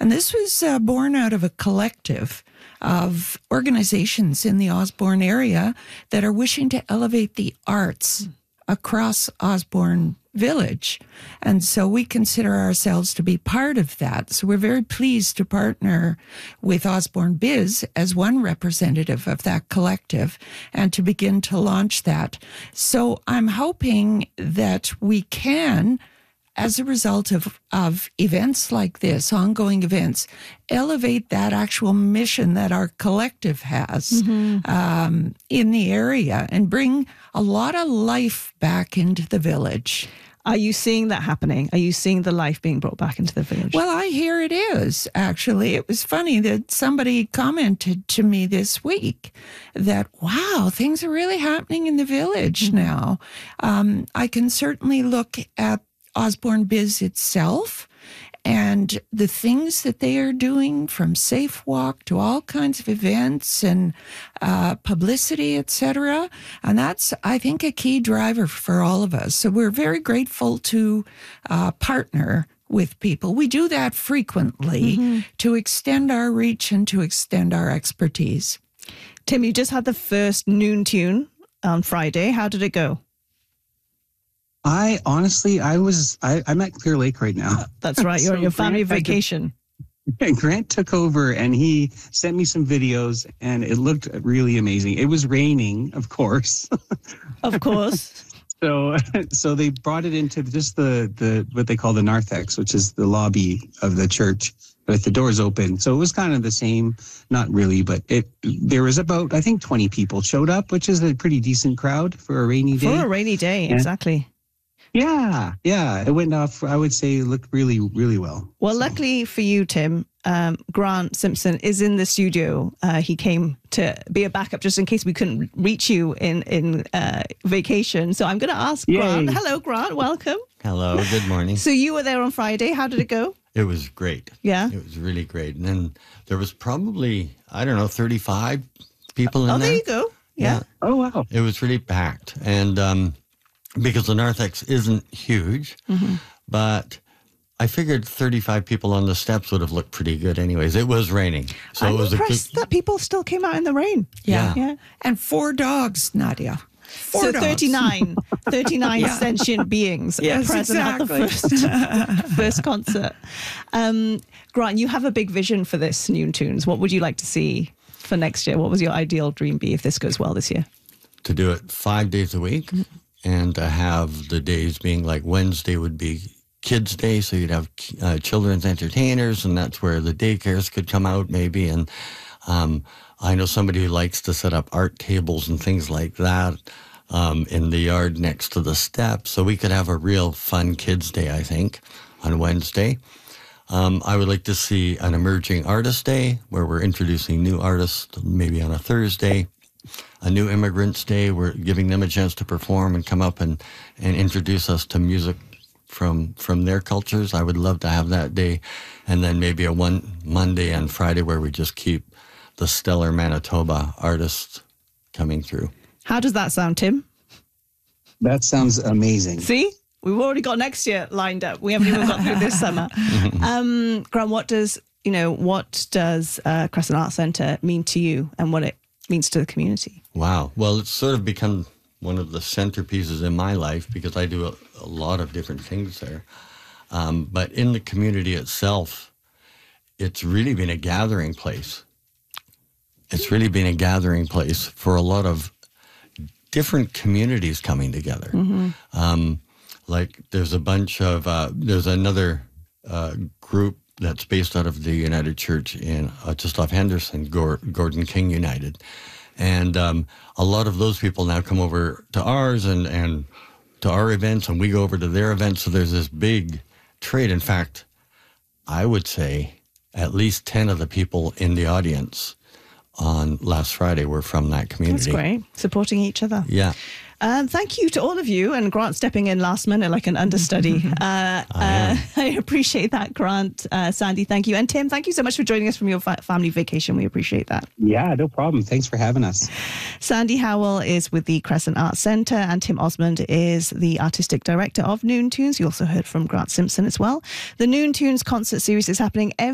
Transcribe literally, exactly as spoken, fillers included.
And this was uh, born out of a collective of organizations in the Osborne area that are wishing to elevate the arts across Osborne Village. And so we consider ourselves to be part of that. So we're very pleased to partner with Osborne Biz as one representative of that collective and to begin to launch that. So I'm hoping that we can, as a result of, of events like this, ongoing events, elevate that actual mission that our collective has mm-hmm. um, in the area and bring a lot of life back into the village. Are you seeing that happening? Are you seeing the life being brought back into the village? Well, I hear it is, actually. It was funny that somebody commented to me this week that, wow, things are really happening in the village mm-hmm. now. Um, I can certainly look at Osborne Biz itself and the things that they are doing, from Safe Walk to all kinds of events and uh, publicity, et cetera. And that's, I think, a key driver for all of us. So we're very grateful to uh, partner with people. We do that frequently mm-hmm. to extend our reach and to extend our expertise. Tim, you just had the first Noon Tune on Friday. How did it go? I honestly, I was, I, I'm at Clear Lake right now. That's right. You're so on your family Grant, vacation. Grant took over and he sent me some videos and it looked really amazing. It was raining, of course. Of course. so, so they brought it into just the, the, what they call the narthex, which is the lobby of the church, with the doors open. So it was kind of the same, not really, but it, there was about, I think twenty people showed up, which is a pretty decent crowd for a rainy day. For a rainy day, and, exactly. Yeah, yeah. It went off, I would say, it looked really, really well. Well, so. Luckily for you, Tim, um, Grant Simpson is in the studio. Uh, he came to be a backup just in case we couldn't reach you in, in uh, vacation. So I'm going to ask Yay. Grant. Hello, Grant. Welcome. Hello. Good morning. So you were there on Friday. How did it go? It was great. Yeah? It was really great. And then there was probably, I don't know, thirty-five people in oh, there. Oh, there you go. Yeah. yeah. Oh, wow. It was really packed. And um, because the narthex isn't huge, mm-hmm. but I figured thirty-five people on the steps would have looked pretty good anyways. It was raining. So I'm it was impressed a good... that people still came out in the rain. Yeah. yeah. And four dogs, Nadia. Four so dogs. thirty-nine, thirty-nine yeah. sentient beings yes, present exactly. at the first, first concert. Um, Grant, you have a big vision for this Noon Tunes. What would you like to see for next year? What was your ideal dream be if this goes well this year? To do it five days a week mm-hmm. and to have the days being like Wednesday would be Kids Day, so you'd have uh, children's entertainers, and that's where the daycares could come out maybe. And um, I know somebody who likes to set up art tables and things like that um, in the yard next to the steps. So we could have a real fun Kids Day, I think, on Wednesday. Um, I would like to see an Emerging Artist Day where we're introducing new artists maybe on a Thursday. A New Immigrants Day, we're giving them a chance to perform and come up and, and introduce us to music from from their cultures. I would love to have that day. And then maybe a one Monday and Friday where we just keep the stellar Manitoba artists coming through. How does that sound, Tim? That sounds amazing. See? We've already got next year lined up. We haven't even got through this summer. Um, Grant, what does, you know, what does uh, Crescent Arts Centre mean to you and what it means to the community? Wow. Well, it's sort of become one of the centerpieces in my life because I do a, a lot of different things there. Um, but in the community itself, it's really been a gathering place. It's really been a gathering place for a lot of different communities coming together. Mm-hmm. Um, like there's a bunch of, uh, there's another uh, group that's based out of the United Church in uh, just off Henderson, Gordon King United. And um, a lot of those people now come over to ours and, and to our events, and we go over to their events. So there's this big trade. In fact, I would say at least ten of the people in the audience on last Friday were from that community. That's great. Supporting each other. Yeah. Um, thank you to all of you, and Grant stepping in last minute like an understudy. uh, uh, I appreciate that, Grant. Uh, Sandy, thank you. And Tim, thank you so much for joining us from your fa- family vacation. We appreciate that. Yeah, no problem. Thanks for having us. Sandy Howell is with the Crescent Arts Centre, and Tim Osmond is the artistic director of Noon Tunes. You also heard from Grant Simpson as well. The Noon Tunes concert series is happening every